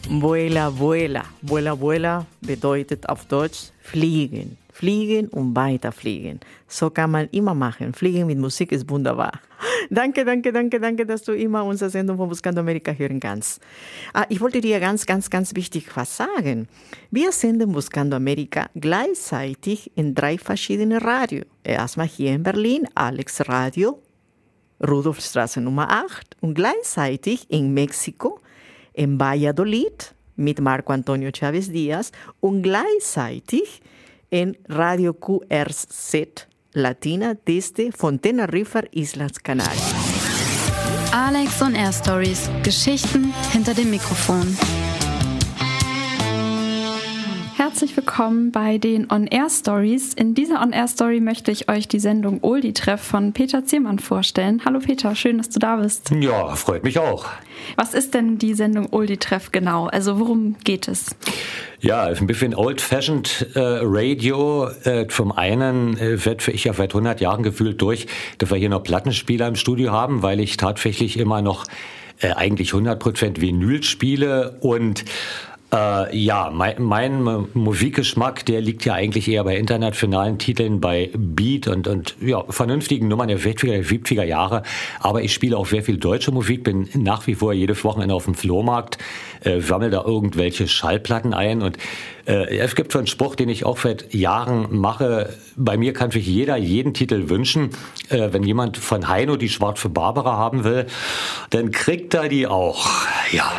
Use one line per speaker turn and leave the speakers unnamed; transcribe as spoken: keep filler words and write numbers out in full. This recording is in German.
Vuela, vuela. Vuela, vuela bedeutet auf Deutsch fliegen. Fliegen und weiterfliegen. So kann man immer machen. Fliegen mit Musik ist wunderbar. Danke, danke, danke, danke, dass du immer unsere Sendung von Buscando America hören kannst. Ah, ich wollte dir ganz, ganz, ganz wichtig was sagen. Wir senden Buscando America gleichzeitig in drei verschiedene Radio. Erstmal hier in Berlin, Alex Radio, Rudolfstraße Nummer acht und gleichzeitig in Mexiko, in Valladolid mit Marco Antonio Chávez Díaz und gleichzeitig en Radio Q R Z Latina desde von Tenerife, Islas Canarias.
Alex on Air Stories. Geschichten hinter dem Mikrofon.
Herzlich willkommen bei den On-Air Stories. In dieser On-Air Story möchte ich euch die Sendung Oldie-Treff von Peter Ziermann vorstellen. Hallo Peter, schön, dass du da bist.
Ja, freut mich auch.
Was ist denn die Sendung Oldie-Treff genau? Also worum geht es?
Ja, ein bisschen old-fashioned äh, Radio. Äh, zum einen äh, wird ich ja seit hundert Jahren gefühlt durch, dass wir hier noch Plattenspieler im Studio haben, weil ich tatsächlich immer noch äh, eigentlich hundert Prozent Vinyl spiele und Äh, ja, mein, mein Musikgeschmack, der liegt ja eigentlich eher bei internationalen Titeln, bei Beat und, und ja, vernünftigen Nummern der sechziger, siebziger Jahre. Aber ich spiele auch sehr viel deutsche Musik, bin nach wie vor jedes Wochenende auf dem Flohmarkt, äh, sammle da irgendwelche Schallplatten ein. Und äh, es gibt so einen Spruch, den ich auch seit Jahren mache. Bei mir kann sich jeder jeden Titel wünschen. Äh, wenn jemand von Heino die Schwarze Barbara haben will, dann kriegt er die auch. Ja.